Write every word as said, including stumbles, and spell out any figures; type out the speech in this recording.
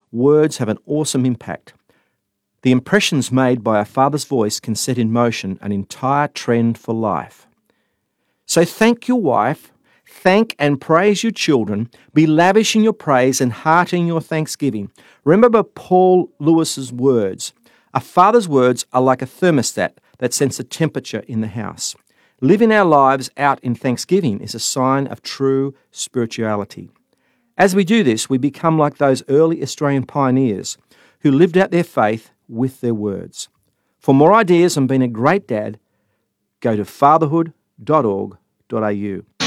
words have an awesome impact. The impressions made by a father's voice can set in motion an entire trend for life. So thank your wife, thank and praise your children, be lavish in your praise and heart in your thanksgiving. Remember Paul Lewis's words. A father's words are like a thermostat that sends a temperature in the house. Living our lives out in thanksgiving is a sign of true spirituality. As we do this, we become like those early Australian pioneers who lived out their faith with their words. For more ideas on being a great dad, go to fatherhood dot org dot a u.